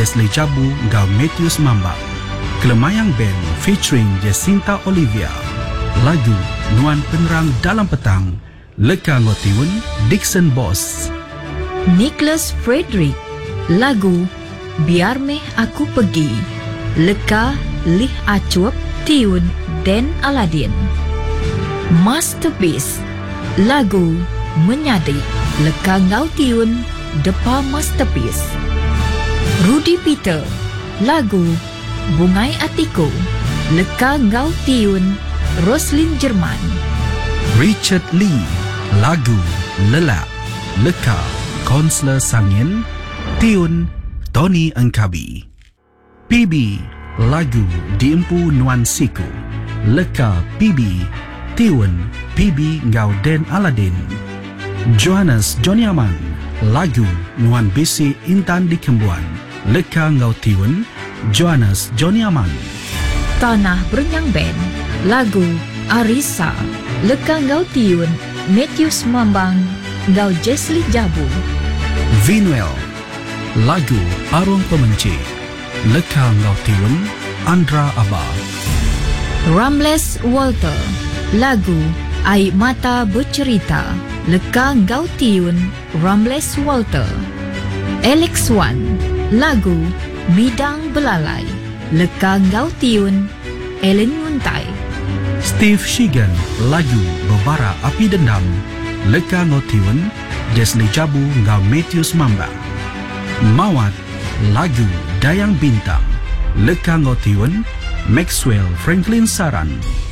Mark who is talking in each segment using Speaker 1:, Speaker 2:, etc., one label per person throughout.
Speaker 1: Jesli Jabu ngau Matthews Mambak. Kelemayang band featuring Jacinta Olivia. Lagu Nuan Penerang Dalam Petang. Leka Ngotiun Dixon Boss.
Speaker 2: Nicholas Frederick. Lagu Biar Meh Aku Pergi. Leka Lih Acuap tiun Dan Aladin. Masterpiece. Lagu Menyadi. Leka Ngau tiun Depa Masterpiece. Rudy Peter. Lagu Bungai Atiku. Leka Ngau tiun Roslyn Jerman.
Speaker 1: Richard Lee. Lagu Lelak. Leka Konsler Sangin. Tiun Tony Engkabi. PB. Lagu Diempu Nuan Siku. Leka PB. Tiun PB Ngau Den Aladin. Johannes Joniaman. Lagu Nuan Bisi Intan di Kembuan. Leka Ngau Tiun Johannes Joniaman.
Speaker 2: Tanah Berenyang Band. Lagu Arisa. Leka Ngau tiun Matthews Mambang Ngau Jesli Jabu.
Speaker 1: Vinuel. Lagu Arung Pemenci. Leka Ngau tiun Andra Abah.
Speaker 2: Ramles Walter. Lagu Air Mata Bercerita. Leka Ngau tiun Ramles Walter. Alex Wan. Lagu Midang Belalai. Leka Ngau tiun Ellen Muntai.
Speaker 1: Steve Shigan. Lagu Bebara Api Dendam. Leka Ngau tiun Jesli Jabu Ngau Matthews Mambang. Mawat. Lagu Dayang Bintang. Leka Ngau tiun Maxwell Franklin Saran.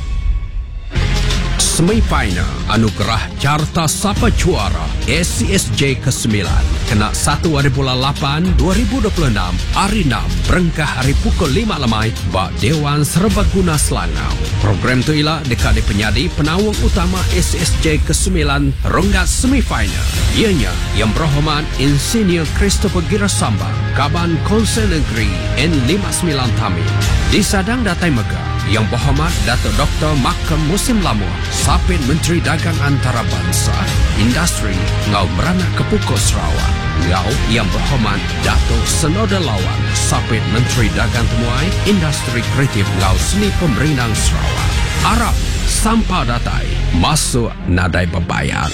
Speaker 3: Semifinal Anugerah Carta Sapa Juara SCSJ ke-9 kena 1 hari bulan 8 2026 hari 6 berengkah hari pukul 5 lemai bak Dewan Serbaguna Selangau. Program tu ialah dekat penyadi penawang utama SCSJ ke-9 ronggat semifinal. Ianya yang berhormat Insinyur Christopher Girasamba Kaban Konsel Negeri N59 Tamil. Disadang Datai Megah yang berhormat Datuk Dr. Makam Musim Lamur Sapit Menteri Dagang Antarabangsa Industri Ngau Beranak Kepukul Sarawak. Ngau yang berhormat Datuk Senoda Lawan Sapit Menteri Dagang Temuai Industri Kreatif Ngau Seni Pemerinang Sarawak. Arab Sampah Datai masuk nadai berbayar.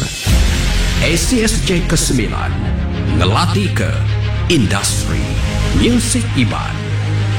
Speaker 3: ACSJ ke-9 ngelatih ke industri muzik Iban.